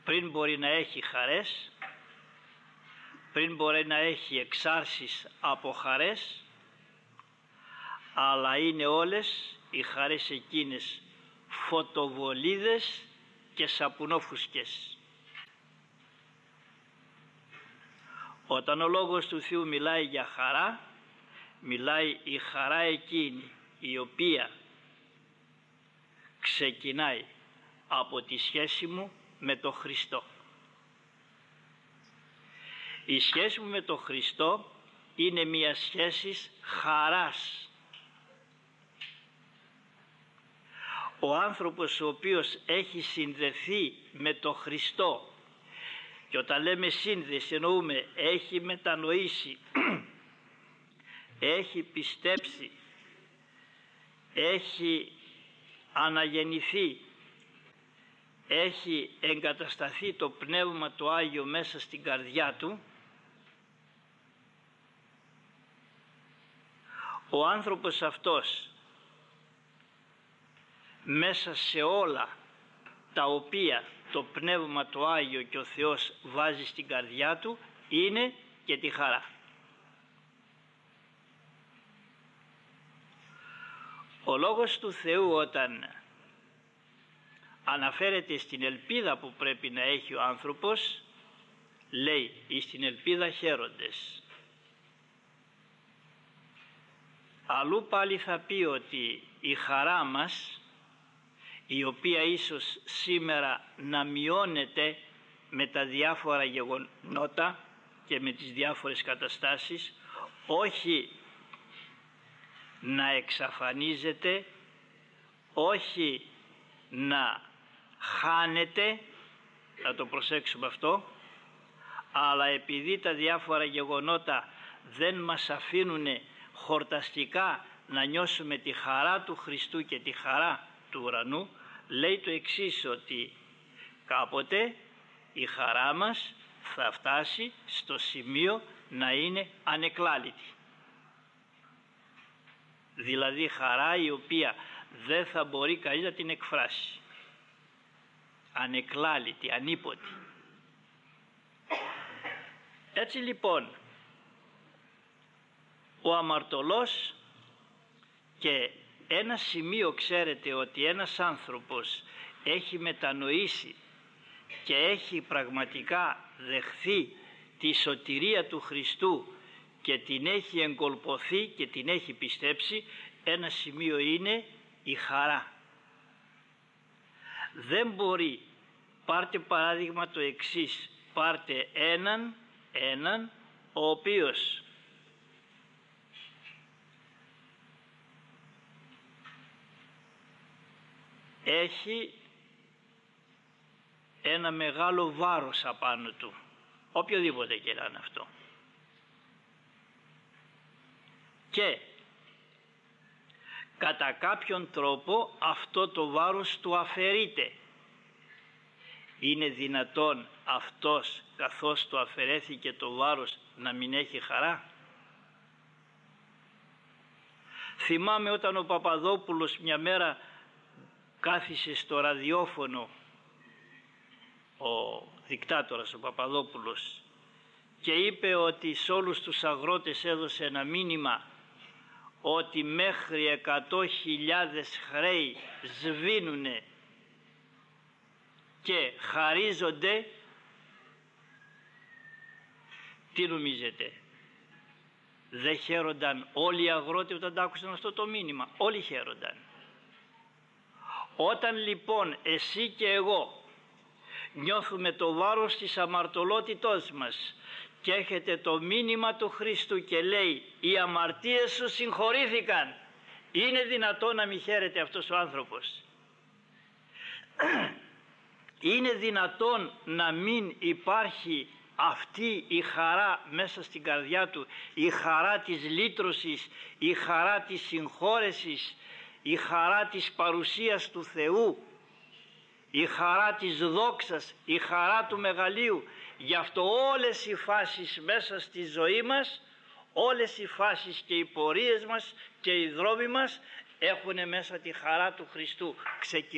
πριν μπορεί να έχει χαρές, πριν μπορεί να έχει εξάρσεις από χαρές, αλλά είναι όλες οι χαρές εκείνες φωτοβολίδες και σαπουνόφουσκες. Όταν ο Λόγος του Θεού μιλάει για χαρά, μιλάει η χαρά εκείνη η οποία ξεκινάει από τη σχέση μου με τον Χριστό. Η σχέση μου με τον Χριστό είναι μια σχέση χαράς. Ο άνθρωπος ο οποίος έχει συνδεθεί με τον Χριστό, και όταν λέμε σύνδεση εννοούμε έχει μετανοήσει, έχει πιστέψει, έχει αναγεννηθεί, έχει εγκατασταθεί το Πνεύμα το Άγιο μέσα στην καρδιά του, ο άνθρωπος αυτός μέσα σε όλα τα οποία το Πνεύμα το Άγιο και ο Θεός βάζει στην καρδιά του είναι και τη χαρά. Ο Λόγος του Θεού όταν αναφέρεται στην ελπίδα που πρέπει να έχει ο άνθρωπος, λέει εις την ελπίδα χαίροντες. Αλλού πάλι θα πει ότι η χαρά μας, η οποία ίσως σήμερα να μειώνεται με τα διάφορα γεγονότα και με τις διάφορες καταστάσεις, όχι να εξαφανίζεται, όχι να χάνεται, θα το προσέξουμε αυτό, αλλά επειδή τα διάφορα γεγονότα δεν μας αφήνουν χορταστικά να νιώσουμε τη χαρά του Χριστού και τη χαρά του ουρανού, λέει το εξής, ότι κάποτε η χαρά μας θα φτάσει στο σημείο να είναι ανεκλάλητη. Δηλαδή χαρά η οποία δεν θα μπορεί κανείς να την εκφράσει. Ανεκλάλητη, ανίποτη. Έτσι λοιπόν ο αμαρτωλός, και ένα σημείο ξέρετε ότι ένας άνθρωπος έχει μετανοήσει και έχει πραγματικά δεχθεί τη σωτηρία του Χριστού και την έχει εγκολποθεί και την έχει πιστέψει, ένα σημείο είναι η χαρά. Δεν μπορεί, πάρτε παράδειγμα το εξής, πάρτε έναν ο οποίος έχει ένα μεγάλο βάρος απάνω του, οποιοδήποτε και να είναι αυτό, και κατά κάποιον τρόπο αυτό το βάρος του αφαιρείται. Είναι δυνατόν αυτός, καθώς του αφαιρέθηκε το βάρος, να μην έχει χαρά? Θυμάμαι όταν ο Παπαδόπουλος μια μέρα κάθισε στο ραδιόφωνο, ο δικτάτορας ο Παπαδόπουλος, και είπε ότι σε όλους τους αγρότες έδωσε ένα μήνυμα ότι μέχρι 100.000 χρέη σβήνουνε και χαρίζονται. Τι νομίζετε, δεν χαίρονταν όλοι οι αγρότες όταν τα άκουσαν αυτό το μήνυμα? Όλοι χαίρονταν. Όταν λοιπόν εσύ και εγώ νιώθουμε το βάρος της αμαρτωλότητός μας και έχετε το μήνυμα του Χριστού και λέει οι αμαρτίες σου συγχωρήθηκαν, είναι δυνατόν να μην χαίρεται αυτός ο άνθρωπος? Είναι δυνατόν να μην υπάρχει αυτή η χαρά μέσα στην καρδιά του, η χαρά της λύτρωσης, η χαρά της συγχώρεσης, η χαρά της παρουσίας του Θεού, η χαρά της δόξας, η χαρά του μεγαλείου? Γι' αυτό όλες οι φάσεις μέσα στη ζωή μας, όλες οι φάσεις και οι πορείες μας και οι δρόμοι μας έχουν μέσα τη χαρά του Χριστού.